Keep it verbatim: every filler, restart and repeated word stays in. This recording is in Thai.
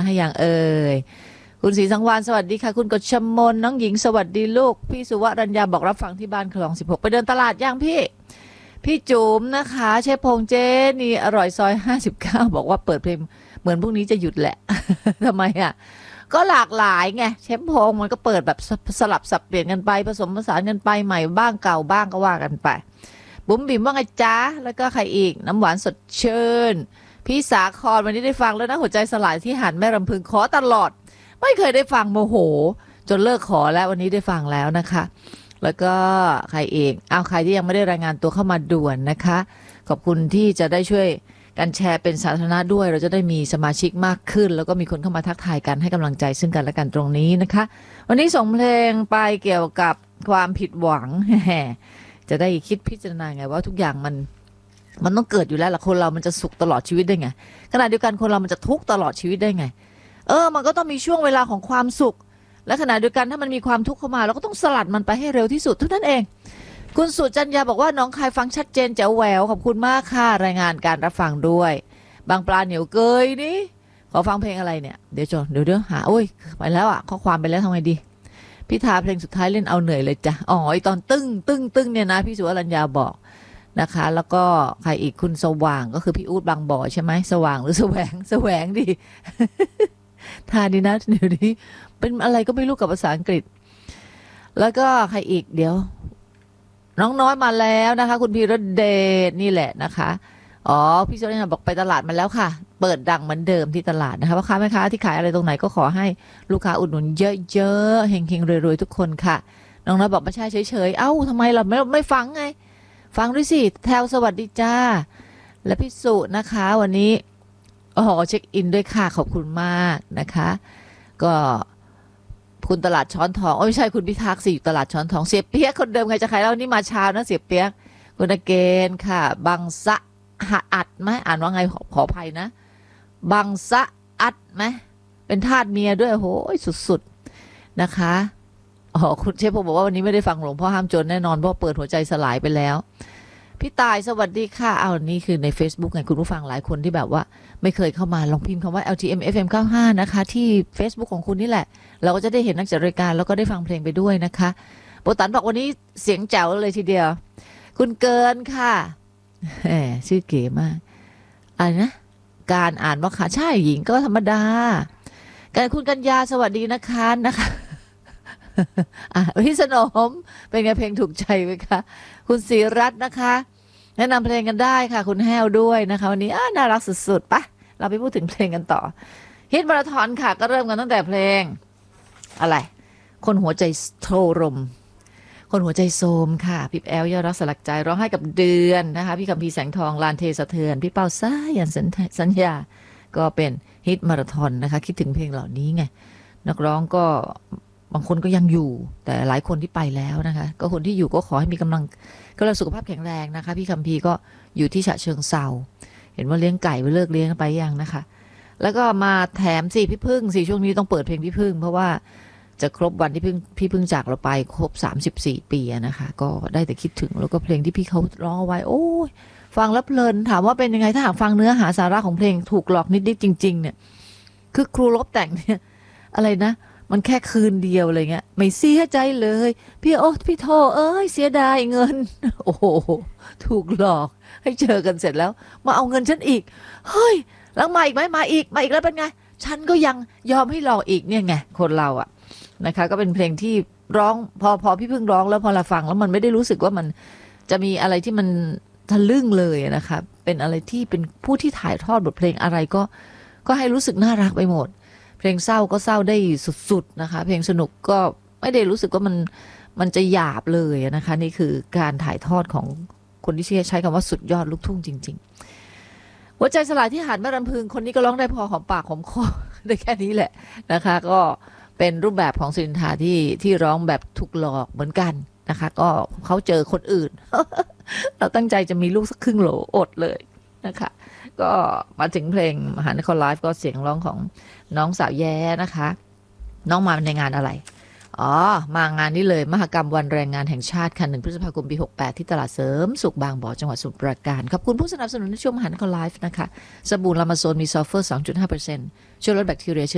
ให้อย่างเอ่ยคุณศรีสังวานสวัสดีค่ะคุณกฤษมนน้องหญิงสวัสดีลูกพี่สุวรัญญาบอกรับฟังที่บ้านคลองสิบหกไปเดินตลาดย่างพี่พี่จุ๋มนะคะเชฟพงเจนี่อร่อยซอยห้าสิบเก้าบอกว่าเปิดเพลงเหมือนพวกนี้จะหยุดแหละ ทำไมอ่ะก็หลากหลายไงเชฟพงมันก็เปิดแบบสลับสับเปลี่ยนกันไปผสมผสานกันไปใหม่บ้างเก่าบ้างก็ว่ากันไปบุ๋มบิ่มว่าไงจ๊ะแล้วก็ใครอีกน้ำหวานสดชื่นพี่สาครวันนี้ได้ฟังแล้วนะหัวใจสลายที่หันแม่รำพึงขอตลอดไม่เคยได้ฟังโมโหจนเลิกขอแล้ววันนี้ได้ฟังแล้วนะคะแล้วก็ใครเองเอาใครที่ยังไม่ได้รายงานตัวเข้ามาด่วนนะคะขอบคุณที่จะได้ช่วยกันแชร์เป็นสาธารณะด้วยเราจะได้มีสมาชิกมากขึ้นแล้วก็มีคนเข้ามาทักทายกันให้กำลังใจซึ่งกันและกันตรงนี้นะคะวันนี้ส่งเพลงไปเกี่ยวกับความผิดหวังจะได้คิดพิจารณาไงว่าทุกอย่างมันมันต้องเกิดอยู่แล้วละคนเรามันจะสุขตลอดชีวิตได้ไงขณะเดียวกันคนเรามันจะทุกข์ตลอดชีวิตได้ไงเออมันก็ต้องมีช่วงเวลาของความสุขและขณะเดียวกันถ้ามันมีความทุกข์เข้ามาเราก็ต้องสลัดมันไปให้เร็วที่สุดเท่านั้นเองคุณสุจัญญาบอกว่าน้องคายฟังชัดเจนแจ๋วแหววขอบคุณมากค่ะรายงานการรับฟังด้วยบางปลาเหนียวเกยนี่ขอฟังเพลงอะไรเนี่ยเดี๋ยวจนเดี๋ยวเดี๋ยวหาโอ้ยไปแล้วอ่ะข้อความไปแล้วทำไงดีพี่ทาเพลงสุดท้ายเล่นเอาเหนื่อยเลยจ้ะอ๋อไอตอนตึ้งตึ้งตึ้งเนี่ยนะพี่สุวรัญญาบอกนะคะแล้วก็ใครอีกคุณสว่างก็คือพี่อู๊ดบางบ่อใช่ไหมสว่างหรือแสวงแสวงดี ทาดีนะเดี๋ยวนี้เป็นอะไรก็ไม่รู้กับภาษาอังกฤษแล้วก็ใครอีกเดี๋ยวน้องน้อยมาแล้วนะคะคุณพีรเดชนี่แหละนะคะอ๋อพี่สุวรัญญาบอกไปตลาดมาแล้วค่ะเปิดดังเหมือนเดิมที่ตลาดนะคะพ่อค้าแม่ค้าที่ขายอะไรตรงไหนก็ขอให้ลูกค้าอุดหนุนเยอะๆเฮงๆรวยๆทุกคนค่ะน้องน้อยบอกไม่ใช่เฉยๆเอ้าทำไมเราไม่ไม่ฟังไงฟังด้วยสิแทวสวัสดีจ้าและพี่สุนะคะวันนี้อ๋อเช็คอินด้วยค่ะขอบคุณมากนะคะก็คุณตลาดช้อนทองโอ้ไม่ใช่คุณพิทักษ์สิตลาดช้อนทองเสียเปียกคนเดิมไงจะใครเล่านี่มาเช้านะเสียเปียกคุณอเกนค่ะบังสะหะอัดไหมอ่านว่าไงขอขออภัยนะบังสะอัดไหมเป็นทาสเมียด้วยโหสุดๆนะคะอ๋อคุณเชฟผมบอกว่าวันนี้ไม่ได้ฟังหลวงพ่อห้ามจนแน่นอนเพราะเปิดหัวใจสลายไปแล้วพี่ตายสวัสดีค่ะเอานี่คือใน Facebook ไงคุณผู้ฟังหลายคนที่แบบว่าไม่เคยเข้ามาลองพิมพ์คำว่า แอล ที เอ็ม เอฟ เอ็ม เก้าสิบห้านะคะที่ Facebook ของคุณนี่แหละเราก็จะได้เห็นนักจัดรายการแล้วก็ได้ฟังเพลงไปด้วยนะคะโบตันบอกวันนี้เสียงแจ๋วเลยทีเดียวคุณเกินค่ะแหมชื่อเก๋มากอะไรนะการอ่านว่าค่ะใช่หญิงก็ธรรมดาการคุณกัญญาสวัสดีนะคะนะคะอ่ะพี่สนมเป็นไงเพลงถูกใจไหมคะคุณศรีรัตน์นะคะแนะนำเพลงกันได้ค่ะคุณแห้วด้วยนะคะวันนี้น่ารักสุดๆปะเราไปพูดถึงเพลงกันต่อฮิตมาราธอนค่ะก็เริ่มกันตั้งแต่เพลงอะไรคนหัวใจโทรมคนหัวใจโซมค่ะพี่แอลยอดรักสลักใจร้องให้กับเดือนนะคะพี่คำพีแสงทองลานเทสะเทือนพี่เป้าซ่ายันสัญญาก็เป็นฮิตมาราธอนนะคะคิดถึงเพลงเหล่านี้ไงนักร้องก็บางคนก็ยังอยู่แต่หลายคนที่ไปแล้วนะคะก็คนที่อยู่ก็ขอให้มีกำลังก็เราสุขภาพแข็งแรงนะคะพี่คำพีก็อยู่ที่ฉะเชิงเซาเห็นว่าเลี้ยงไก่ไปเลิกเลี้ยงไปยังนะคะแล้วก็มาแถมสิพี่พึ่งสิช่วงนี้ต้องเปิดเพลงพี่พึ่งเพราะว่าจะครบวันที่พึ่งพี่พึ่งจากเราไปครบสามสิบสี่ปีนะคะก็ได้แต่คิดถึงแล้วก็เพลงที่พี่เขาร้องเอาไว้โอ้ยฟังแล้วเพลินถามว่าเป็นยังไงถ้าหากฟังเนื้อหาสาระของเพลงถูกหลอกนิดๆจริงๆเนี่ยคือครูลบแต่งเนี่ยอะไรนะมันแค่คืนเดียวอะไรเงี้ยไม่เสียใจเลยพี่โอ้พี่โทเอ้ยเสียดายเงินโอ้โหถูกหลอกให้เจอกันเสร็จแล้วมาเอาเงินฉันอีกเฮ้ยแล้วมาอีกไหมมาอีกมาอีกแล้วเป็นไงฉันก็ยังยอมให้หลอกอีกเนี่ยไงคนเราอะนะคะก็เป็นเพลงที่ร้องพอพอพี่พึ่งร้องแล้วพอเราฟังแล้วมันไม่ได้รู้สึกว่ามันจะมีอะไรที่มันทะลึ่งเลยนะคะเป็นอะไรที่เป็นผู้ที่ถ่ายทอดบทเพลงอะไรก็ก็ให้รู้สึกน่ารักไปหมดเพลงเศร้าก็เศร้าได้สุดๆนะคะเพลงสนุกก็ไม่ได้รู้สึกว่ามันมันจะหยาบเลยนะคะนี่คือการถ่ายทอดของคนที่ใช้คำว่าสุดยอดลูกทุ่งจริงๆหัวใจสลายที่หาดแม่รำพึงคนนี้ก็ร้องได้พอหอมปากหอมคอได้แค่นี้แหละนะคะก็เป็นรูปแบบของสินธาที่ที่ร้องแบบถูกหลอกเหมือนกันนะคะก็เขาเจอคนอื่น เราตั้งใจจะมีลูกสักครึ่งโหลอดเลยนะคะก็มาถึงเพลงมหานครไลฟ์ก็เสียงร้องของน้องสาวแย้นะคะน้องมาในงานอะไรอ๋อมางานนี้เลยมหกรรมวันแรงงานแห่งชาติค่ะหนึ่งพฤษภาคมปีหกสิบแปดที่ตลาดเสริมสุขบางบ่อจังหวัดสมุทรปราการขอบคุณผู้สนับสนุนในช่วงมหานครไลฟ์นะคะสบู่ลามาโซนมีซัลเฟอร์ สองจุดห้าเปอร์เซ็นต์ ช่วยลดแบคทีเรีย